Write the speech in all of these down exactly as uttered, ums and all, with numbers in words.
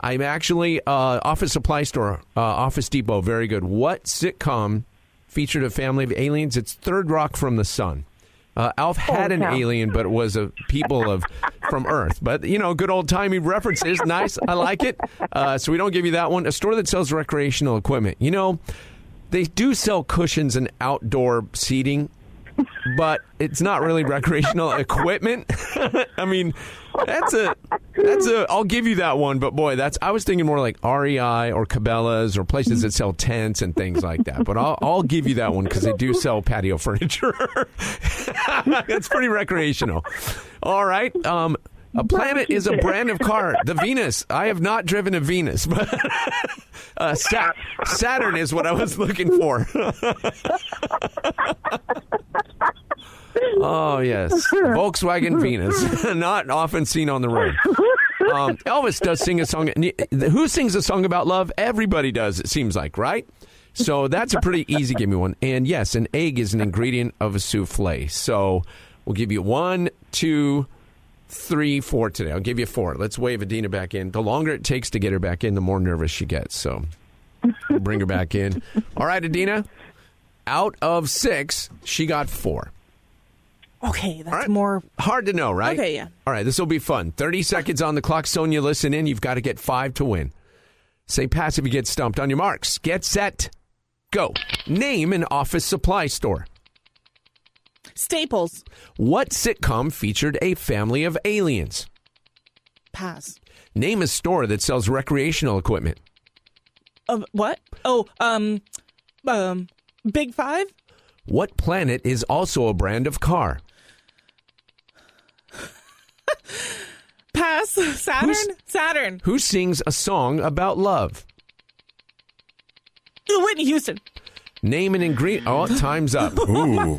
I'm actually uh, Office Supply Store, uh, Office Depot. Very good. What sitcom featured a family of aliens? It's Third Rock from the Sun. Uh, Alf had an alien, but it was a people of from Earth. But, you know, good old-timey references. Nice. I like it. Uh, so we don't give you that one. A store that sells recreational equipment. You know, they do sell cushions and outdoor seating, but it's not really recreational equipment. I mean, that's a, that's a, I'll give you that one, but boy, that's, I was thinking more like R E I or Cabela's or places that sell tents and things like that, but I'll, I'll give you that one because they do sell patio furniture. That's pretty recreational. All right. Um, a planet is a brand of car. The Venus. I have not driven a Venus, but uh, Sa- Saturn is what I was looking for. Oh, yes. Volkswagen Venus. Not often seen on the road. Um, Elvis does sing a song. Who sings a song about love? Everybody does, it seems like, right? So that's a pretty easy give me one. And yes, an egg is an ingredient of a souffle. So we'll give you one, two, three, four today. I'll give you four. Let's wave Adina back in. The longer it takes to get her back in, the more nervous she gets. So we'll bring her back in. All right, Adina. Out of six, she got four. Okay, that's right. more... Hard to know, right? Okay, yeah. All right, this will be fun. thirty seconds on the clock. Sonia, listen in. You've got to get five to win. Say pass if you get stumped. On your marks. Get set. Go. Name an office supply store. Staples. What sitcom featured a family of aliens? Pass. Name a store that sells recreational equipment. Um, what? Oh, um, um, Big Five? What planet is also a brand of car? Pass. Saturn? Who's, Saturn. Who sings a song about love? Whitney Houston. Name an ingredient. Oh, time's up. Ooh.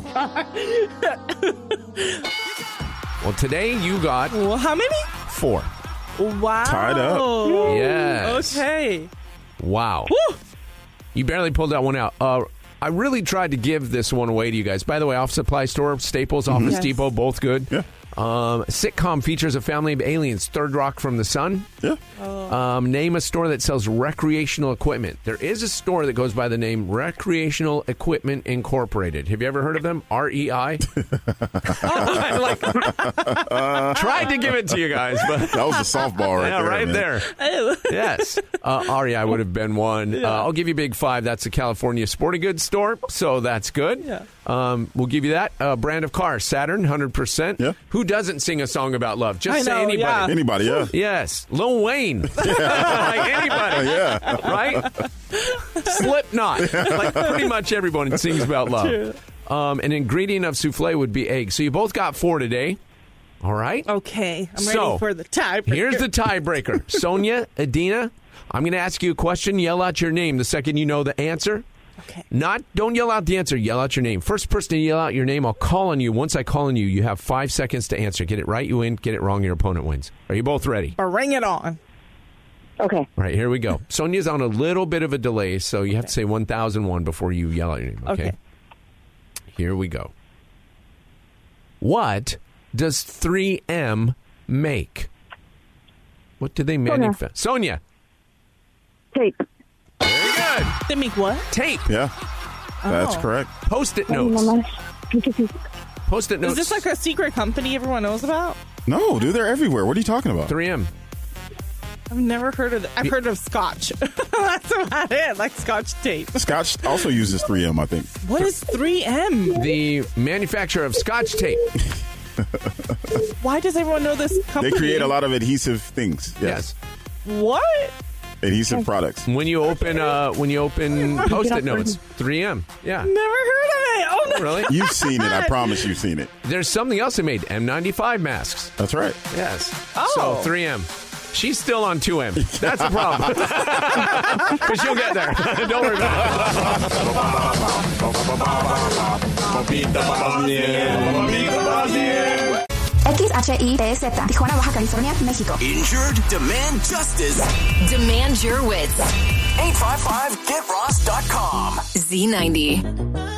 Well, today you got... Well, how many? Four. Wow. Tied up. Yes. Okay. Wow. Woo. You barely pulled that one out. Uh, I really tried to give this one away to you guys. By the way, Office Supply Store, Staples, Office Yes. Depot, both good. Yeah. Um, sitcom features a family of aliens. Third Rock from the Sun. Yeah. Um, name a store that sells recreational equipment. There is a store that goes by the name Recreational Equipment Incorporated. Have you ever heard of them? R E I? I like, tried to give it to you guys, but That was a softball right yeah, there. right man. there. Oh. Yes. Uh, R E I would have been one. Uh, I'll give you Big Five. That's a California sporting goods store, so that's good. Yeah. Um, we'll give you that. Uh, brand of car, Saturn, one hundred percent. Yeah. Who doesn't sing a song about love? Just I say know, anybody. yeah. Anybody, yeah. Yes. Lil Wayne. Like anybody. Yeah. Right? Slipknot. Like pretty much everyone sings about love. Um, an ingredient of souffle would be egg. So you both got four today. All right? Okay. I'm So, ready for the tie. Here's the tiebreaker. Sonia, Adina, I'm going to ask you a question. Yell out your name the second you know the answer. Okay. Not, don't yell out the answer. Yell out your name. First person to yell out your name, I'll call on you. Once I call on you, you have five seconds to answer. Get it right, you win. Get it wrong, your opponent wins. Are you both ready? Bring it on. Okay. All right, here we go. Sonia's on a little bit of a delay, so you have to say one thousand one before you yell out your name, okay? Okay. Here we go. What does three M make? What do they manufacture? Sonia. Tape. Very good. They make what? Tape. Yeah. That's Oh. correct. Post-it notes. Post-it notes. Is this like a secret company everyone knows about? No, dude, they're everywhere. What are you talking about? three M. I've never heard of it. I've heard of Scotch. That's about it, like Scotch tape. Scotch also uses three M, I think. What is three M? The manufacturer of Scotch tape. Why does everyone know this They company? create a lot of adhesive things. Yes. Yes. What? Adhesive products. When you open uh when you open post-it notes, three M. Yeah. Never heard of it. Oh, no. Really? You've seen it. I promise you've seen it. There's something else they made, N ninety-five masks. That's right. Yes. Oh. So three M. She's still on two M. That's the problem. But she'll get there. Don't worry about it. X H I T Z, Tijuana, Baja California, México. Injured? Demand justice. Demand your wits. eight five five get ross dot com. Z ninety.